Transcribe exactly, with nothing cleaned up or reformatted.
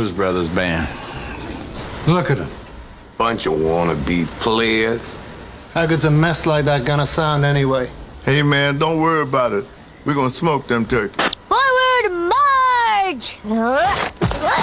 Blues Brothers band. Look at them. Bunch of wannabe players. How good's a mess like that gonna sound anyway? Hey, man, don't worry about it. We're gonna smoke them turkeys. Forward march!